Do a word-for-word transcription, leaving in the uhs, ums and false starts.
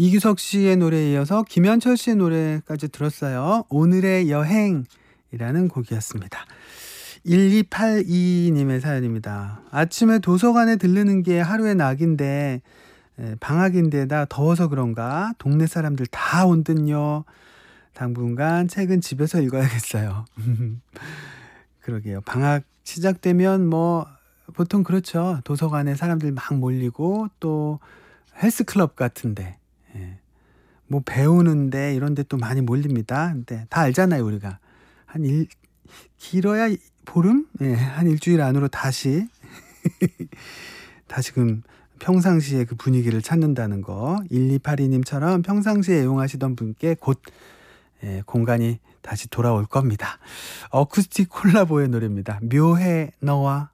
이규석 씨의 노래에 이어서 김현철 씨의 노래까지 들었어요. 오늘의 여행이라는 곡이었습니다. 일이팔이 님의 사연입니다. 아침에 도서관에 들르는 게 하루의 낙인데 방학인데다 더워서 그런가 동네 사람들 다 온 듯요. 당분간 책은 집에서 읽어야겠어요. 그러게요. 방학 시작되면 뭐 보통 그렇죠. 도서관에 사람들 막 몰리고 또 헬스클럽 같은데 예. 뭐 배우는데 이런 데 또 많이 몰립니다. 근데 다 알잖아요. 우리가 한 일 길어야 보름? 예, 한 일주일 안으로 다시 다시금 평상시에 그 분위기를 찾는다는 거. 일이팔이 님처럼 평상시에 애용하시던 분께 곧 예, 공간이 다시 돌아올 겁니다. 어쿠스틱 콜라보의 노래입니다. 묘해 너와.